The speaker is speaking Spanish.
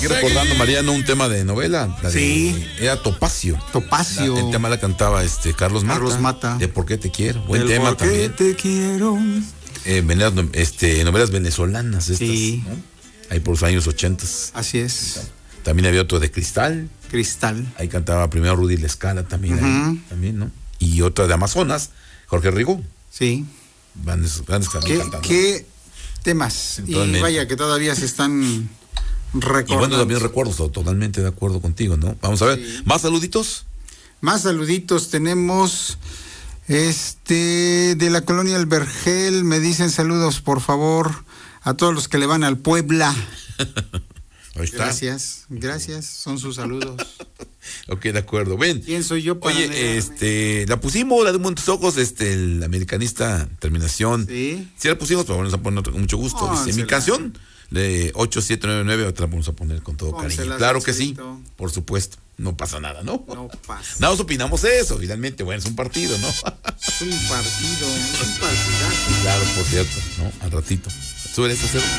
Y recordando, Mariano, un tema de novela. Sí. Era Topacio. El tema la cantaba Carlos Mata. De ¿Por qué te quiero? Buen tema también. ¿Por qué te quiero? Novelas venezolanas estas, sí. ¿no? Ahí por los años 80. Así es. También había otro de Cristal. Ahí cantaba primero Rudy La Scala también, también, ¿no? Y otra de Amazonas, Jorge Rigo. Sí. Grandes también cantando. ¿Qué temas? Y vaya que todavía se están recordando. Y bueno, también recuerdo, totalmente de acuerdo contigo, ¿no? Vamos a ver, ¿más saluditos? Más saluditos tenemos. De la colonia El Vergel me dicen saludos, por favor, a todos los que le van al Puebla. Ahí está. Gracias, son sus saludos. Ok, de acuerdo. Ven. ¿Quién soy yo para la pusimos, la de Montes Ojos, el americanista Terminación. Sí. Sí la pusimos, pero vamos a poner con mucho gusto. Dice, mi canción de 8799, otra vamos a poner con todo cariño. Claro que sí, por supuesto. No pasa nada, ¿no? No pasa. Nada más opinamos eso, finalmente, bueno, es un partido, ¿no? Es un partidazo. Claro, por cierto, ¿no? Al ratito. Sube esta cero.